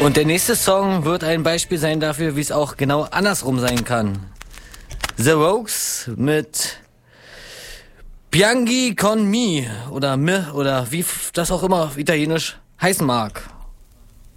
Und der nächste Song wird ein Beispiel sein dafür, wie es auch genau andersrum sein kann. The Rogues mit Pianghi con me oder wie das auch immer auf Italienisch heißen mag.